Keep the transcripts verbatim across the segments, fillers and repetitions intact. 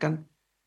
dikeraskan.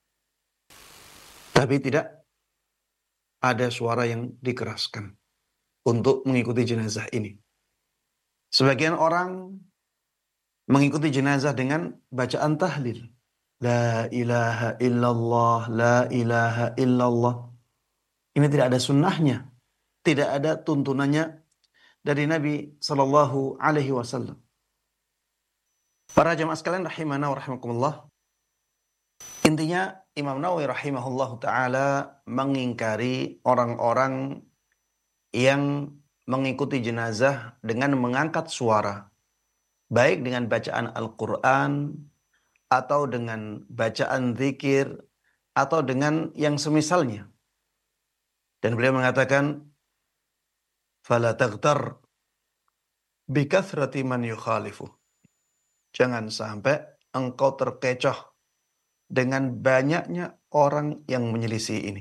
Tapi tidak ada suara yang dikeraskan untuk mengikuti jenazah ini. Sebagian orang mengikuti jenazah dengan bacaan tahlil. La ilaha illallah, la ilaha illallah. Ini tidak ada sunnahnya. Tidak ada tuntunannya dari Nabi sallallahu alaihi wasallam. Para jamaah sekalian rahimana wa rahimakumullah. Intinya Imam Nawawi rahimahullah ta'ala mengingkari orang-orang yang mengikuti jenazah dengan mengangkat suara. Baik dengan bacaan Al-Quran, atau dengan bacaan zikir, atau dengan yang semisalnya. Dan beliau mengatakan, فَلَا تَغْتَرْ بِكَثْرَةِ مَنْ يُخَالِفُ. Jangan sampai engkau terkecoh dengan banyaknya orang yang menyelisih ini.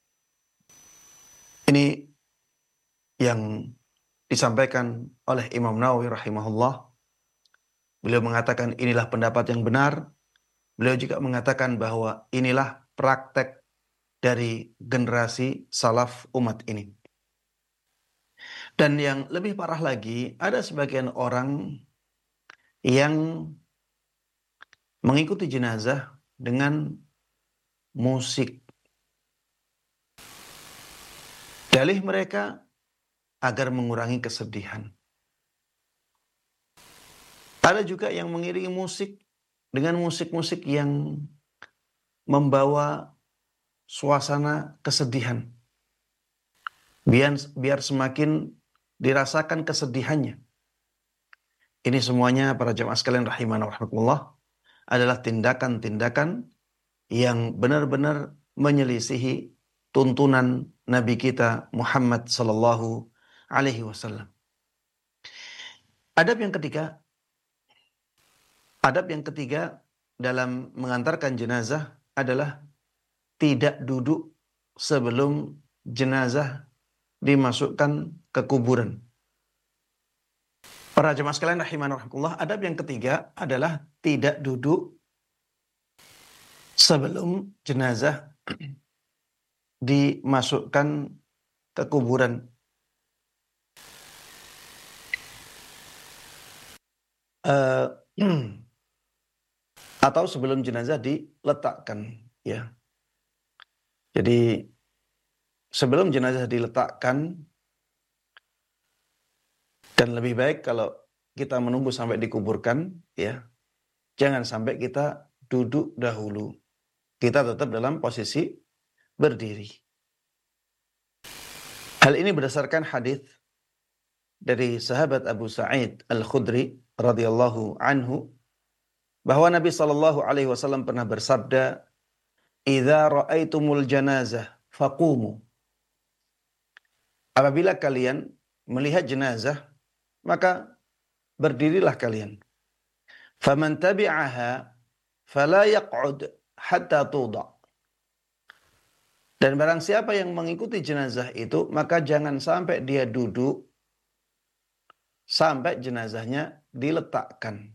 Ini yang disampaikan oleh Imam Nawawi rahimahullah. Beliau mengatakan inilah pendapat yang benar. Beliau juga mengatakan bahwa inilah praktek dari generasi salaf umat ini. Dan yang lebih parah lagi, ada sebagian orang yang mengikuti jenazah dengan musik. Dalih mereka agar mengurangi kesedihan. Ada juga yang mengiringi musik dengan musik-musik yang membawa suasana kesedihan. Biar, biar semakin dirasakan kesedihannya. Ini semuanya para jamaah sekalian rahimana wa rahmatullah adalah tindakan-tindakan yang benar-benar menyelisihi tuntunan Nabi kita Muhammad sallallahu alaihi wasallam. Adab yang ketiga, adab yang ketiga dalam mengantarkan jenazah adalah tidak duduk sebelum jenazah dimasukkan ke kuburan. Para jemaah sekalian rahimana rahmatullah, adab yang ketiga adalah tidak duduk sebelum jenazah dimasukkan ke kuburan. Uh, atau sebelum jenazah diletakkan, ya. Jadi sebelum jenazah diletakkan, dan lebih baik kalau kita menunggu sampai dikuburkan, ya. Jangan sampai kita duduk dahulu. Kita tetap dalam posisi berdiri. Hal ini berdasarkan hadis dari sahabat Abu Sa'id Al-Khudri radhiyallahu anhu bahwa Nabi sallallahu alaihi wasallam pernah bersabda, "Idza ra'aitumul janazah faqumu." Apabila kalian melihat jenazah, maka berdirilah kalian. Faman tabi'aha fala yaq'ud hatta tudha. Dan barang siapa yang mengikuti jenazah itu, maka jangan sampai dia duduk sampai jenazahnya diletakkan.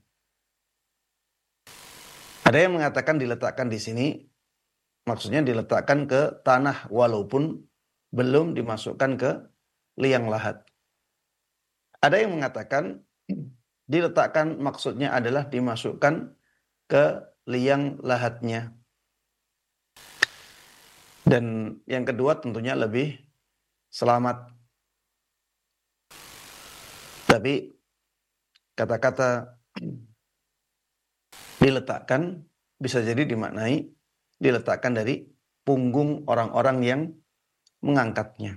Ada yang mengatakan diletakkan di sini, maksudnya diletakkan ke tanah walaupun belum dimasukkan ke liang lahat. Ada yang mengatakan diletakkan maksudnya adalah dimasukkan ke liang lahatnya. Dan yang kedua tentunya lebih selamat. Tapi kata-kata diletakkan bisa jadi dimaknai diletakkan dari punggung orang-orang yang mengangkatnya.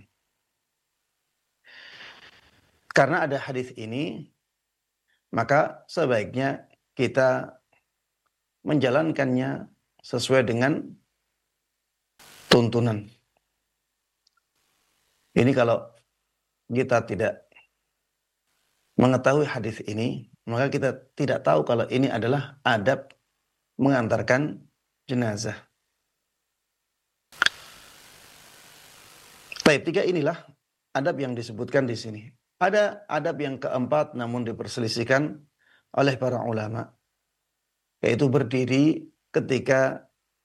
Karena ada hadis ini, maka sebaiknya kita menjalankannya sesuai dengan tuntunan. Ini kalau kita tidak mengetahui hadis ini, maka kita tidak tahu kalau ini adalah adab mengantarkan jenazah. Baik, tiga inilah adab yang disebutkan di sini. Ada adab yang keempat namun diperselisihkan oleh para ulama, yaitu berdiri ketika